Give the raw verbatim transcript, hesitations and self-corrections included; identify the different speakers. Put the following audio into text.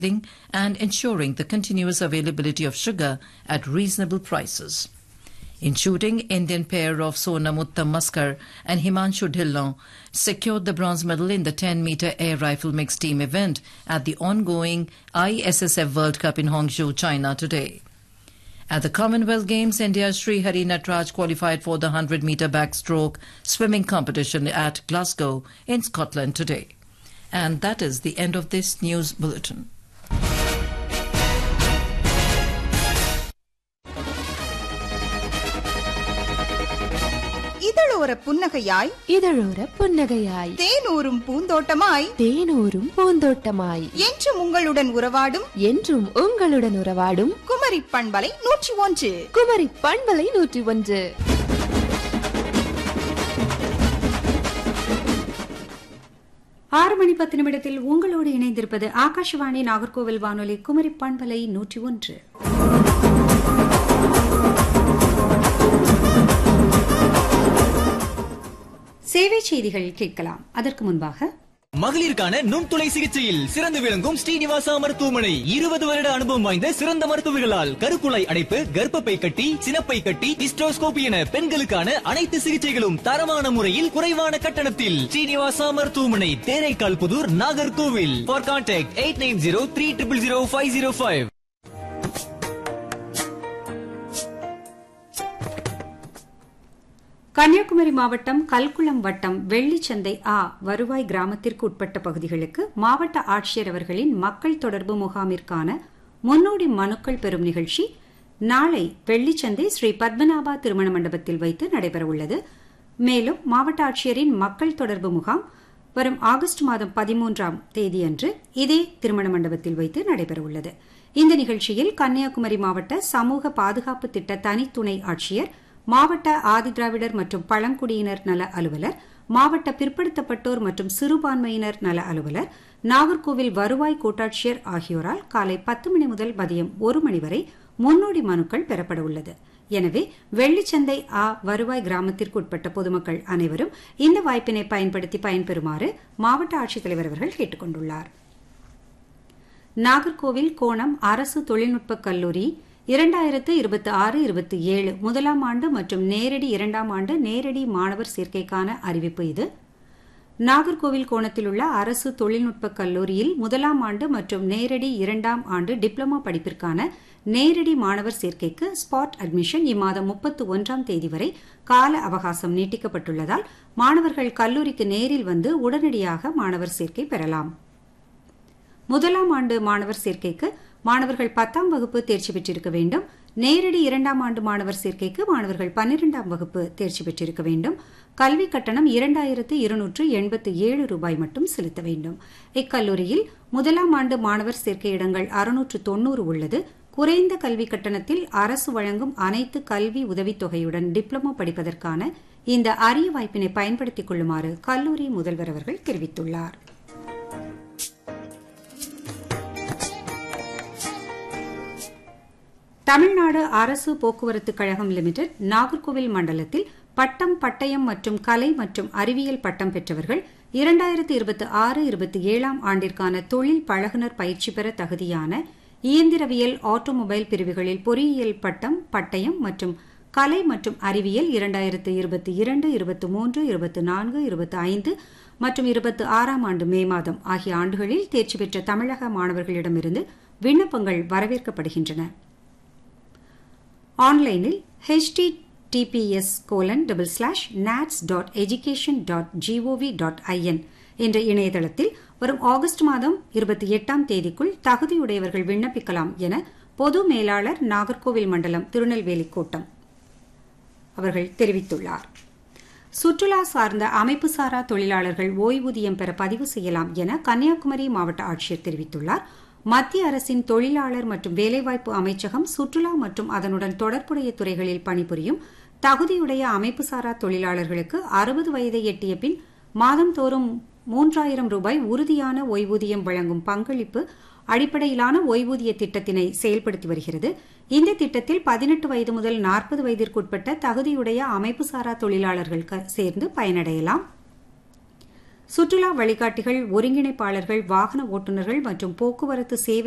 Speaker 1: and ensuring the continuous availability of sugar at reasonable prices. In shooting, Indian pair of Sonam Uttam Maskar and Himanshu Dhillon secured the bronze medal in the ten meter air rifle mixed team event at the ongoing I S S F World Cup in Hangzhou, China today. At the Commonwealth Games, India's Sri Hari Natraj qualified for the one hundred meter backstroke swimming competition at Glasgow in Scotland today. And that is the end of this news bulletin.
Speaker 2: இதழோர புன்னகையாய்
Speaker 3: இதழோர புன்னகையாய்
Speaker 2: தேனூரும் பூந்தோட்டமாய்
Speaker 3: தேனூரும் பூந்தோட்டமாய்
Speaker 2: என்றும் உங்களுடன் உறவாடும்
Speaker 3: என்றும் உங்களுடன் உறவாடும்
Speaker 2: குமரி பண்பலை நூற்றி ஒன்று
Speaker 3: குமரி பண்பலை நூற்றி ஒன்று
Speaker 4: ஆறு மணி பத்து நிமிடத்தில் உங்களோடு இணைந்திருப்பது ஆகாஷவாணி நாகர்கோவில் வானொலி குமரி பண்பலை நூற்றி ஒன்று. சேவை செய்திகள் கேட்கலாம். அதற்கு முன்பாக
Speaker 5: மகளிருக்கான நுண்துளை சிகிச்சையில் சிறந்து விளங்கும் ஸ்ரீனிவாசா மருத்துவமனை இருபது வருட அனுபவம் வாய்ந்த சிறந்த மருத்துவர்களால் கருக்குழாய் அடைப்பு, கர்ப்பப்பை கட்டி, சினப்பை கட்டி, ஹிஸ்டோஸ்கோபி என பெண்களுக்கான அனைத்து சிகிச்சைகளும் தரமான முறையில் குறைவான கட்டணத்தில். ஸ்ரீனிவாசா மருத்துவமனை, Theraikkal Pudur, Nagercoil. For contact eight nine zero three triple zero five zero five.
Speaker 4: Kanyakumari மாவட்டம் கல்குளம் வட்டம் வெள்ளிச்சந்தை ஆ வருவாய் கிராமத்திற்கு உட்பட்ட பகுதிகளுக்கு மாவட்ட ஆட்சியர் அவர்களின் மக்கள் தொடர்பு முகாமிற்கான முன்னோடி மனுக்கள் பெறும் நிகழ்ச்சி நாளை வெள்ளிச்சந்தை ஸ்ரீ பத்மநாபா திருமண மண்டபத்தில் வைத்து நடைபெறவுள்ளது. மேலும் மாவட்ட ஆட்சியரின் மக்கள் தொடர்பு முகாம் வரும் ஆகஸ்ட் மாதம் பதிமூன்றாம் தேதியன்று இதே திருமண மண்டபத்தில் வைத்து நடைபெறவுள்ளது. இந்த நிகழ்ச்சியில் கன்னியாகுமரி மாவட்ட சமூக பாதுகாப்பு திட்ட தனித்துணை ஆட்சியர், மாவட்ட ஆதிதிராவிடர் மற்றும் பழங்குடியினர் நல அலுவலர், மாவட்ட பிற்படுத்தப்பட்டோர் மற்றும் சிறுபான்மையினர் நல அலுவலர், நாகர்கோவில் வருவாய் கோட்டாட்சியர் ஆகியோரால் காலை பத்து மணி முதல் மதியம் ஒரு மணி வரை முன்னோடி மனுக்கள் பெறப்பட உள்ளது. எனவே வெள்ளிச்சந்தை ஆ வருவாய் கிராமத்திற்கு உட்பட்ட பொதுமக்கள் அனைவரும் இந்த வாய்ப்பினை பயன்படுத்தி பயன்பெறுமாறு மாவட்ட ஆட்சித்தலைவர் அவர்கள் கேட்டுக் கொண்டுள்ளார். நாகர்கோவில் கோணம் அரசு தொழில்நுட்ப கல்லூரி இரண்டாயிரத்து இருபத்தி ஆறு இருபத்தி ஏழு முதலாம் ஆண்டு மற்றும் நேரடி இரண்டாம் ஆண்டு நேரடி மாணவர் சேர்க்கைக்கான அறிவிப்பு இது. நாகர்கோவில் கோணத்தில் உள்ள அரசு தொழில்நுட்ப கல்லூரியில் முதலாம் ஆண்டு மற்றும் நேரடி இரண்டாம் ஆண்டு டிப்ளமோ படிப்பிற்கான நேரடி மாணவர் சேர்க்கைக்கு ஸ்பாட் அட்மிஷன் இம்மாதம் முப்பத்தி ஒன்றாம் தேதி வரை கால அவகாசம் நீட்டிக்கப்பட்டுள்ளதால் மாணவர்கள் கல்லூரிக்கு நேரில் வந்து உடனடியாக மாணவர் சேர்க்கை பெறலாம். முதலாம் ஆண்டு மாணவர் சேர்க்கைக்கு மாணவர்கள் பத்தாம் வகுப்பு தேர்ச்சி பெற்றிருக்க வேண்டும். நேரடி இரண்டாம் ஆண்டு மாணவர் சேர்க்கைக்கு மாணவர்கள் பன்னிரெண்டாம் வகுப்பு தேர்ச்சி பெற்றிருக்க வேண்டும். கல்வி கட்டணம் இரண்டாயிரத்து இருநூற்று எண்பத்தி ஏழு ரூபாய் மட்டும் செலுத்த வேண்டும். இக்கல்லூரியில் முதலாம் ஆண்டு மாணவர் சேர்க்கை இடங்கள் அறுநூற்று தொன்னூறு உள்ளது. குறைந்த கல்வி கட்டணத்தில் அரசு வழங்கும் அனைத்து கல்வி உதவித்தொகையுடன் டிப்ளமோ படிப்பதற்கான இந்த அரிய வாய்ப்பினை பயன்படுத்திக் கொள்ளுமாறு கல்லூரி முதல்வர் அவர்கள் தெரிவித்துள்ளார். தமிழ்நாடு அரசு போக்குவரத்து கழகம் லிமிடெட் நாகர்கோவில் மண்டலத்தில் பட்டம், பட்டயம் மற்றும் கலை மற்றும் அறிவியல் பட்டம் பெற்றவர்கள் இரண்டாயிரத்து இருபத்தி ஆறு இருபத்தி ஏழாம் ஆண்டிற்கான தொழில் பழகுனர் பயிற்சி பெற தகுதியான இயந்திரவியல், ஆட்டோமொபைல் பிரிவுகளில் பொறியியல் பட்டம், பட்டயம் மற்றும் கலை மற்றும் அறிவியல் இரண்டாயிரத்து இருபத்தி இரண்டு இருபத்தி மூன்று இருபத்தி நான்கு இருபத்தி ஐந்து மற்றும் இருபத்தி ஆறாம் ஆண்டு மே மாதம் ஆகிய ஆண்டுகளில் தேர்ச்சி பெற்ற தமிழக மாணவர்களிடமிருந்து விண்ணப்பங்கள் வரவேற்கப்படுகின்றன. ஆன்லைனில் HTTPS colon double slash knots dot education dot gov dot IN என்ற இணையதளத்தில் வரும் ஆகஸ்ட் மாதம் இருபத்தி எட்டாம் தேதிக்குள் தகுதியுடையவர்கள் விண்ணப்பிக்கலாம் என பொது மேலாளர் நாகர்கோவில் மண்டலம் திருநெல்வேலி கோட்டம் அவர்கள் தெரிவித்துள்ளார். சுற்றுலா சார்ந்த அமைப்பு சாரா தொழிலாளர்கள் ஓய்வூதியம் பெற பதிவு செய்யலாம் என கன்னியாகுமரி மாவட்ட ஆட்சியர் தெரிவித்துள்ளார். மத்திய அரசின் தொழிலாளர் மற்றும் வேலைவாய்ப்பு அமைச்சகம் சுற்றுலா மற்றும் அதனுடன் தொடர்புடைய துறைகளில் பணிபுரியும் தகுதியுடைய அமைப்பு சாரா தொழிலாளர்களுக்கு அறுபது வயதை எட்டிய பின் மாதந்தோறும் மூன்றாயிரம் ரூபாய் உறுதியான ஓய்வூதியம் வழங்கும் பங்களிப்பு அடிப்படையிலான ஓய்வூதிய திட்டத்தினை செயல்படுத்தி வருகிறது. இந்த திட்டத்தில் பதினெட்டு வயது முதல் நாற்பது வயதிற்குட்பட்ட தகுதியுடைய அமைப்பு சாரா தொழிலாளர்கள் சேர்ந்து பயனடையலாம். சுற்றுலா வழிகாட்டிகள், ஒருங்கிணைப்பாளர்கள், வாகன ஓட்டுநர்கள் மற்றும் போக்குவரத்து சேவை